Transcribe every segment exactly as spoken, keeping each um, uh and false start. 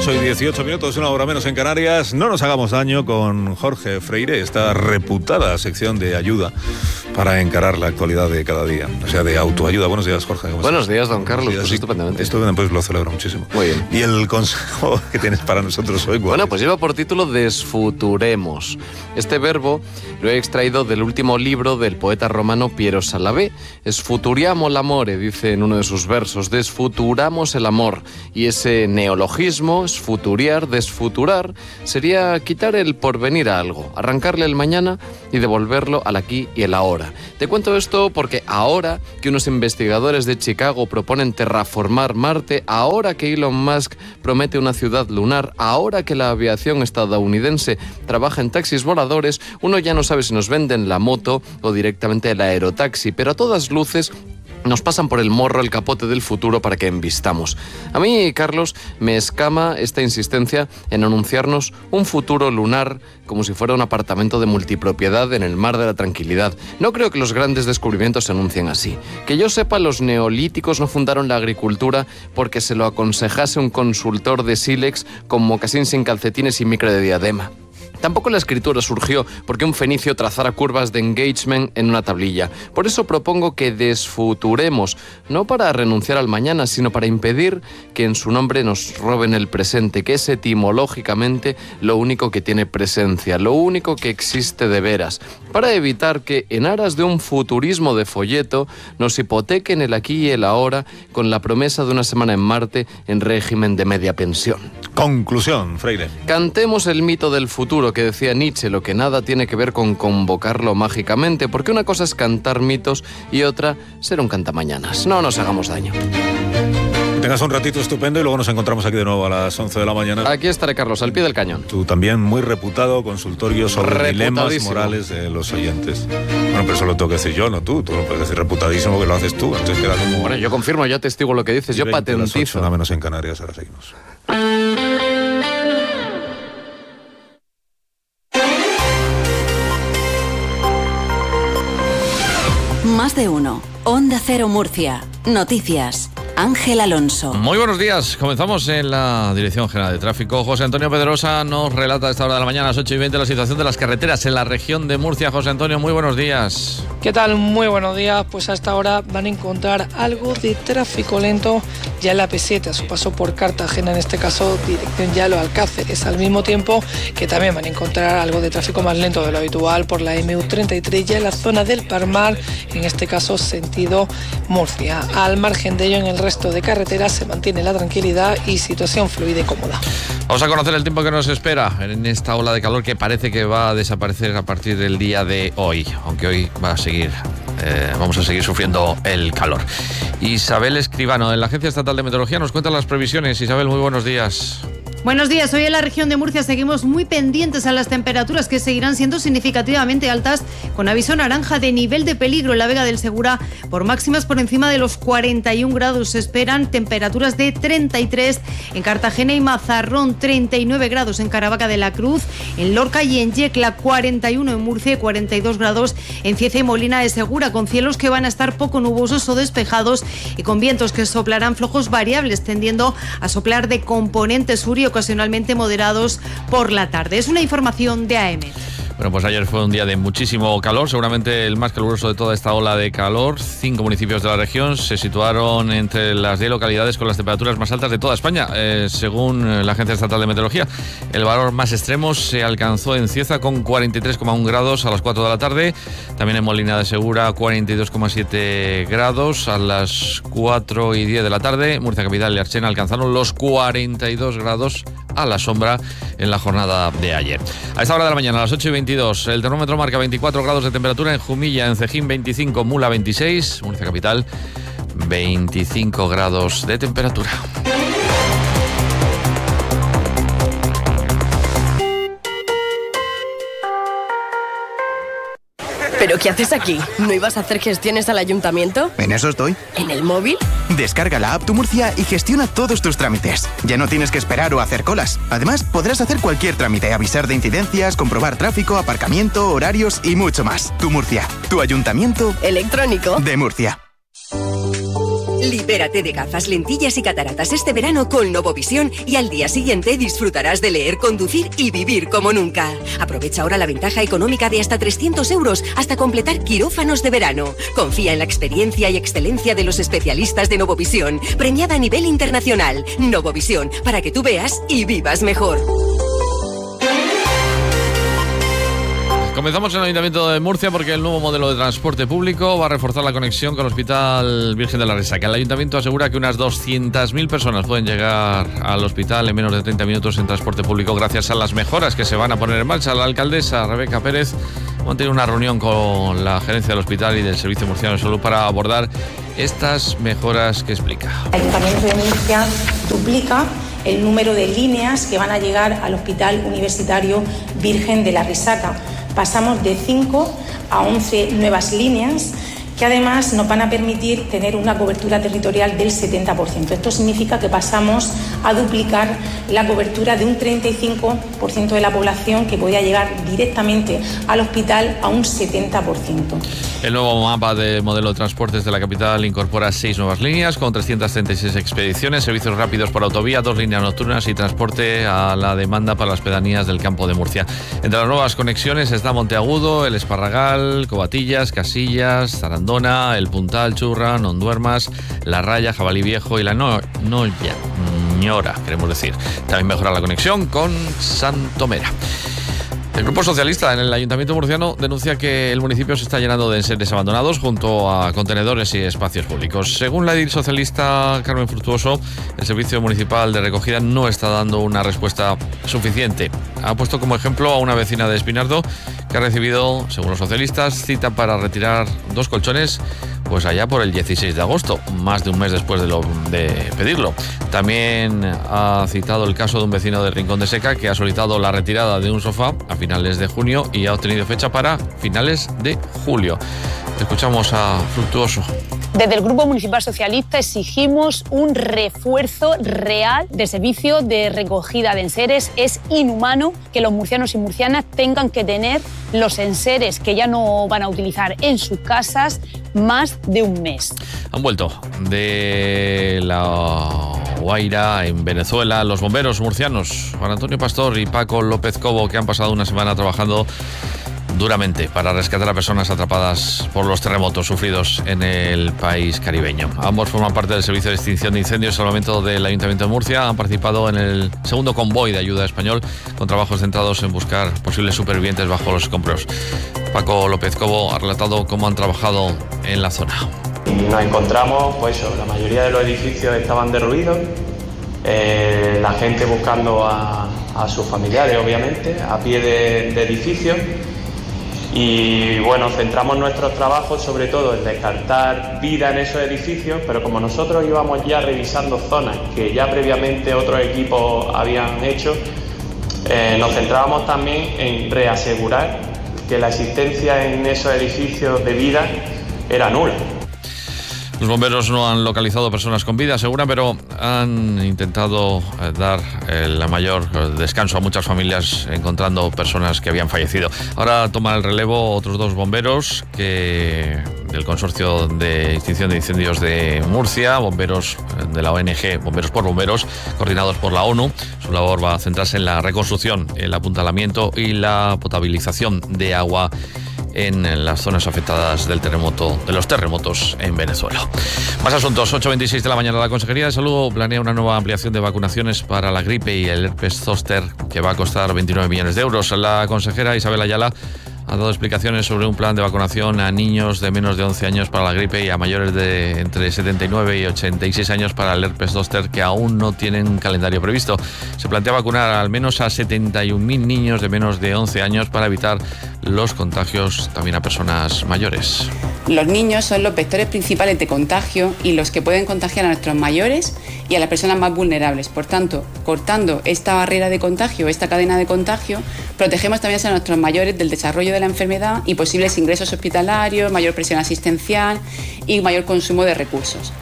ocho y dieciocho minutos, una hora menos en Canarias. No nos hagamos daño con Jorge Freire, esta reputada sección de ayuda para encarar la actualidad de cada día, o sea, de autoayuda. Buenos días, Jorge. ¿Cómo Buenos estás? días, don Carlos. Días, pues sí, estupendamente. Estupendamente, pues lo celebro muchísimo. Muy bien. ¿Y el consejo que tienes para nosotros hoy? Bueno, pues lleva por título Desfuturemos. Este verbo lo he extraído del último libro del poeta romano Piero Salavè. Sfuturiamo l'amore, dice en uno de sus versos. Desfuturamos el amor. Y ese neologismo, sfuturiar, desfuturar, sería quitar el porvenir a algo, arrancarle el mañana y devolverlo al aquí y el ahora. Te cuento esto porque ahora que unos investigadores de Chicago proponen terraformar Marte, ahora que Elon Musk promete una ciudad lunar, ahora que la aviación estadounidense trabaja en taxis voladores, uno ya no sabe si nos venden la moto o directamente el aerotaxi, pero a todas luces nos pasan por el morro el capote del futuro para que embistamos. A mí, Carlos, me escama esta insistencia en anunciarnos un futuro lunar como si fuera un apartamento de multipropiedad en el mar de la tranquilidad. No creo que los grandes descubrimientos se anuncien así. Que yo sepa, los neolíticos no fundaron la agricultura porque se lo aconsejase un consultor de sílex con mocasín sin calcetines y micro de diadema. Tampoco la escritura surgió porque un fenicio trazara curvas de engagement en una tablilla. Por eso propongo que desfuturemos, no para renunciar al mañana, sino para impedir que en su nombre nos roben el presente, que es etimológicamente lo único que tiene presencia, lo único que existe de veras, para evitar que, en aras de un futurismo de folleto, nos hipotequen el aquí y el ahora con la promesa de una semana en Marte en régimen de media pensión. Conclusión, Freire. Cantemos el mito del futuro que decía Nietzsche, lo que nada tiene que ver con convocarlo mágicamente, porque una cosa es cantar mitos y otra ser un cantamañanas. No nos hagamos daño. Tengas un ratito estupendo y luego nos encontramos aquí de nuevo a las once de la mañana. Aquí estaré, Carlos, al pie del cañón. Tú también muy reputado consultorio sobre dilemas morales de los oyentes. Bueno, pero eso lo tengo que decir yo, no tú. Tú no puedes decir reputadísimo que lo haces tú. Entonces queda como... Bueno, yo confirmo, yo testigo lo que dices, yo patentizo. Nada menos en Canarias, ahora seguimos. Más de uno. Onda Cero Murcia. Noticias. Ángel Alonso. Muy buenos días. Comenzamos en la Dirección General de Tráfico. José Antonio Pedrosa nos relata a esta hora de la mañana, a las ocho y veinte, la situación de las carreteras en la región de Murcia. José Antonio, muy buenos días. ¿Qué tal? Muy buenos días. Pues a esta hora van a encontrar algo de tráfico lento ya en la P siete, a su paso por Cartagena, en este caso dirección Yalo Alcáceres, al mismo tiempo que también van a encontrar algo de tráfico más lento de lo habitual por la M U treinta y tres ya en la zona del Palmar, en este caso sentido Murcia. Al margen de ello, en el resto de carreteras se mantiene la tranquilidad y situación fluida y cómoda. Vamos a conocer el tiempo que nos espera en esta ola de calor que parece que va a desaparecer a partir del día de hoy, aunque hoy va a seguir, eh, vamos a seguir sufriendo el calor. Isabel Escribano, de la Agencia Estatal de Meteorología, nos cuenta las previsiones. Isabel, muy buenos días. Buenos días. Hoy en la región de Murcia seguimos muy pendientes a las temperaturas que seguirán siendo significativamente altas, con aviso naranja de nivel de peligro en la Vega del Segura por máximas por encima de los cuarenta y un grados. Se esperan temperaturas de treinta y tres en Cartagena y Mazarrón, treinta y nueve grados en Caravaca de la Cruz, en Lorca y en Yecla, cuarenta y uno en Murcia y cuarenta y dos grados en Cieza y Molina de Segura, con cielos que van a estar poco nubosos o despejados y con vientos que soplarán flojos variables, tendiendo a soplar de componente sur y ocasionalmente moderados por la tarde. Es una información de A M. Bueno, pues ayer fue un día de muchísimo calor, seguramente el más caluroso de toda esta ola de calor. Cinco municipios de la región se situaron entre las diez localidades con las temperaturas más altas de toda España, eh, según la Agencia Estatal de Meteorología. El valor más extremo se alcanzó en Cieza con cuarenta y tres coma uno grados a las cuatro de la tarde. También en Molina de Segura cuarenta y dos coma siete grados a las cuatro y diez de la tarde. Murcia Capital y Archena alcanzaron los cuarenta y dos grados a la sombra en la jornada de ayer. A esta hora de la mañana, a las ocho y veintidós, el termómetro marca veinticuatro grados de temperatura en Jumilla, en Cejín veinticinco, Mula veintiséis, Murcia Capital veinticinco grados de temperatura. ¿Pero qué haces aquí? ¿No ibas a hacer gestiones al ayuntamiento? En eso estoy. ¿En el móvil? Descarga la app Tu Murcia y gestiona todos tus trámites. Ya no tienes que esperar o hacer colas. Además, podrás hacer cualquier trámite, avisar de incidencias, comprobar tráfico, aparcamiento, horarios y mucho más. Tu Murcia, tu ayuntamiento electrónico de Murcia. Libérate de gafas, lentillas y cataratas este verano con Novovisión y al día siguiente disfrutarás de leer, conducir y vivir como nunca. Aprovecha ahora la ventaja económica de hasta trescientos euros hasta completar quirófanos de verano. Confía en la experiencia y excelencia de los especialistas de Novovisión, premiada a nivel internacional. Novovisión, para que tú veas y vivas mejor. Comenzamos en el Ayuntamiento de Murcia porque el nuevo modelo de transporte público va a reforzar la conexión con el Hospital Virgen de la Risaca. El Ayuntamiento asegura que unas doscientas mil personas pueden llegar al hospital en menos de treinta minutos en transporte público gracias a las mejoras que se van a poner en marcha. La alcaldesa Rebeca Pérez ha mantenido una reunión con la gerencia del hospital y del Servicio Murciano de Salud para abordar estas mejoras que explica. El Ayuntamiento de Murcia duplica el número de líneas que van a llegar al Hospital Universitario Virgen de la Risaca. Pasamos de cinco a once nuevas líneas que además nos van a permitir tener una cobertura territorial del setenta por ciento. Esto significa que pasamos a duplicar la cobertura de un treinta y cinco por ciento de la población que podía llegar directamente al hospital a un setenta por ciento. El nuevo mapa de modelo de transportes de la capital incorpora seis nuevas líneas con trescientas treinta y seis expediciones, servicios rápidos por autovía, dos líneas nocturnas y transporte a la demanda para las pedanías del campo de Murcia. Entre las nuevas conexiones está Monteagudo, El Esparragal, Covatillas, Casillas, Zarandona, El Puntal, Churra, Nonduermas, La Raya, Jabalí Viejo y La no Noya, Ñora, queremos decir. También mejora la conexión con Santomera. El Grupo Socialista en el Ayuntamiento murciano denuncia que el municipio se está llenando de enseres abandonados junto a contenedores y espacios públicos. Según la edil socialista Carmen Fructuoso, el Servicio Municipal de Recogida no está dando una respuesta suficiente. Ha puesto como ejemplo a una vecina de Espinardo que ha recibido, según los socialistas, cita para retirar dos colchones pues allá por el dieciséis de agosto, más de un mes después de, lo, de pedirlo. También ha citado el caso de un vecino de Rincón de Seca que ha solicitado la retirada de un sofá a finales de junio y ha obtenido fecha para finales de julio. Escuchamos a Fructuoso. Desde el Grupo Municipal Socialista exigimos un refuerzo real del servicio de recogida de enseres. Es inhumano que los murcianos y murcianas tengan que tener los enseres que ya no van a utilizar en sus casas más de un mes. Han vuelto de la Guaira, en Venezuela, los bomberos murcianos, Juan Antonio Pastor y Paco López Cobo, que han pasado una semana trabajando duramente para rescatar a personas atrapadas por los terremotos sufridos en el país caribeño. Ambos forman parte del Servicio de Extinción de Incendios y Salvamento del Ayuntamiento de Murcia. Han participado en el segundo convoy de ayuda español con trabajos centrados en buscar posibles supervivientes bajo los escombros. Paco López Cobo ha relatado cómo han trabajado en la zona. Nos encontramos, pues eso, la mayoría de los edificios estaban derruidos, eh, la gente buscando a, a sus familiares, obviamente, a pie de, de edificios. Y bueno, centramos nuestros trabajos sobre todo en descartar vida en esos edificios, pero como nosotros íbamos ya revisando zonas que ya previamente otros equipos habían hecho, eh, nos centrábamos también en reasegurar que la existencia en esos edificios de vida era nula. Los bomberos no han localizado personas con vida, aseguran, pero han intentado dar el mayor descanso a muchas familias encontrando personas que habían fallecido. Ahora toman el relevo otros dos bomberos que del Consorcio de Extinción de Incendios de Murcia, bomberos de la O N G Bomberos por Bomberos, coordinados por la ONU. Su labor va a centrarse en la reconstrucción, el apuntalamiento y la potabilización de agua en las zonas afectadas del terremoto, de los terremotos en Venezuela. Más asuntos. ocho veintiséis de la mañana. La Consejería de Salud planea una nueva ampliación de vacunaciones para la gripe y el herpes zóster que va a costar veintinueve millones de euros. La consejera Isabel Ayala ha dado explicaciones sobre un plan de vacunación a niños de menos de once años para la gripe y a mayores de entre setenta y nueve y ochenta y seis años para el herpes zóster, que aún no tienen calendario previsto. Se plantea vacunar al menos a setenta y un mil niños de menos de once años para evitar los contagios también a personas mayores. Los niños son los vectores principales de contagio y los que pueden contagiar a nuestros mayores y a las personas más vulnerables. Por tanto, cortando esta barrera de contagio, esta cadena de contagio, protegemos también a nuestros mayores del desarrollo de la enfermedad y posibles ingresos hospitalarios, mayor presión asistencial y mayor consumo de recursos.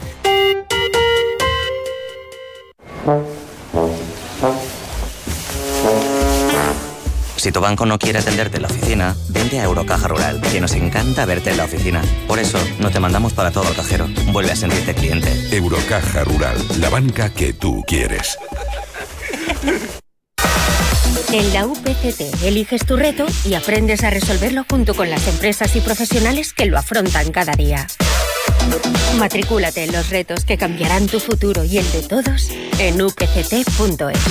Si tu banco no quiere atenderte en la oficina, vente a Eurocaja Rural, que nos encanta verte en la oficina. Por eso, no te mandamos para todo el cajero. Vuelve a sentirte cliente. Eurocaja Rural, la banca que tú quieres. En la U P C T eliges tu reto y aprendes a resolverlo junto con las empresas y profesionales que lo afrontan cada día. Matricúlate en los retos que cambiarán tu futuro y el de todos en u p c t punto es.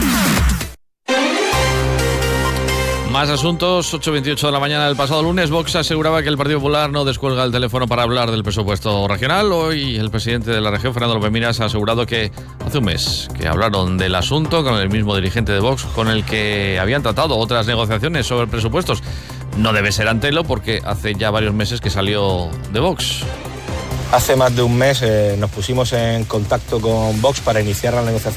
Más asuntos, ocho veintiocho de la mañana del pasado lunes. Vox aseguraba que el Partido Popular no descuelga el teléfono para hablar del presupuesto regional. Hoy el presidente de la región, Fernando López Miras, ha asegurado que hace un mes que hablaron del asunto con el mismo dirigente de Vox con el que habían tratado otras negociaciones sobre presupuestos. No debe ser Antelo porque hace ya varios meses que salió de Vox. Hace más de un mes eh, nos pusimos en contacto con Vox para iniciar la negociación